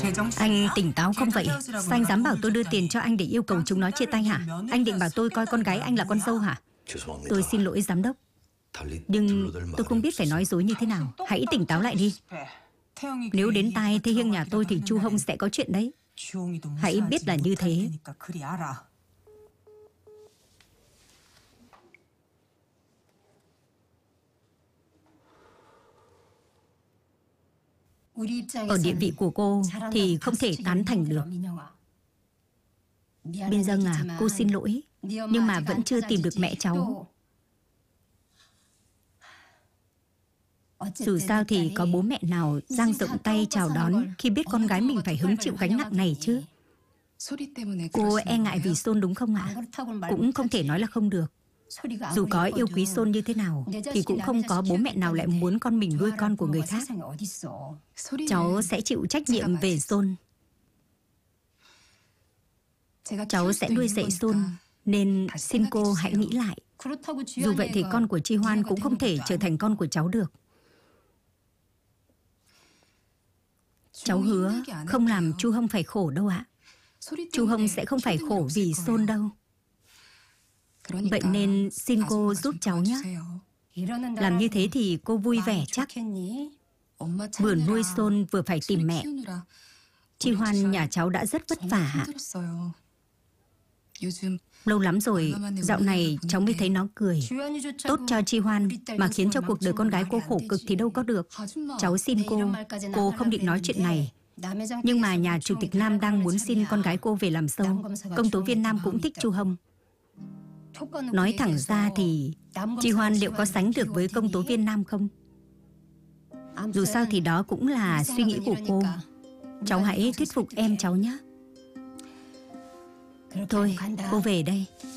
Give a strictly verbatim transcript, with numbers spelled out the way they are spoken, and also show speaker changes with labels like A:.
A: Anh tỉnh táo không vậy? Sao anh dám bảo tôi đưa tiền cho anh để yêu cầu chúng nó chia tay hả? Anh định bảo tôi coi con gái anh là con dâu hả? Tôi xin lỗi giám đốc, nhưng tôi không biết phải nói dối như thế nào. Hãy tỉnh táo lại đi. Nếu đến tai Thế Hiêng nhà tôi thì Chu Hông sẽ có chuyện đấy. Hãy biết là như thế. Ở địa vị của cô thì không thể tán thành được. Biên Dâng à, cô xin lỗi, nhưng mà vẫn chưa tìm được mẹ cháu. Dù sao thì có bố mẹ nào dang rộng tay chào đón khi biết con gái mình phải hứng chịu gánh nặng này chứ? Cô e ngại vì Son đúng không ạ? Cũng không thể nói là không được. Dù có yêu quý Son như thế nào thì cũng không có bố mẹ nào lại muốn con mình nuôi con của người khác. Cháu sẽ chịu trách nhiệm về Son. Cháu sẽ nuôi dạy Son, nên xin cô hãy nghĩ lại. Dù vậy thì con của Chi Hoan cũng không thể trở thành con của cháu được. Cháu hứa không làm Chu Hông phải khổ đâu ạ. Chu Hông sẽ không phải khổ vì Son đâu. Vậy nên xin cô giúp cháu nhé. Làm như thế thì cô vui vẻ chắc. Vừa nuôi Son vừa phải tìm mẹ. Chi Hoan nhà cháu đã rất vất vả. Lâu lắm rồi, dạo này cháu mới thấy nó cười. Tốt cho Chi Hoan mà khiến cho cuộc đời con gái cô khổ cực thì đâu có được. Cháu xin cô, cô không định nói chuyện này, nhưng mà nhà chủ tịch Nam đang muốn xin con gái cô về làm dâu. Công tố viên Nam cũng thích Chu Hông. Nói thẳng ra thì Chi Hoan liệu có sánh được với công tố viên Nam không? Dù sao thì đó cũng là suy nghĩ của cô. Cháu hãy thuyết phục em cháu nhé. Thôi, cô về đây.